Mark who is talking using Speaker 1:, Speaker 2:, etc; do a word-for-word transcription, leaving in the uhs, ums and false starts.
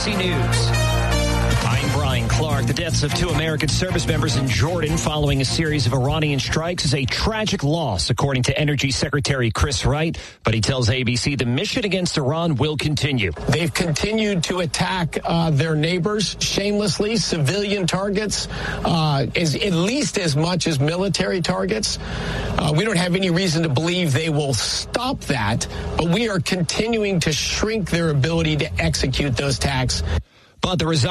Speaker 1: C News. I'm Brian Clark. The deaths of two American service members in Jordan following a series of Iranian strikes is a tragic loss, according to Energy Secretary Chris Wright. But he tells A B C the mission against Iran will continue.
Speaker 2: They've continued to attack uh, their neighbors shamelessly, civilian targets, uh, is at least as much as military targets. Uh, we don't have any reason to believe they will stop that, but we are continuing to shrink their ability to execute those attacks.
Speaker 1: But the result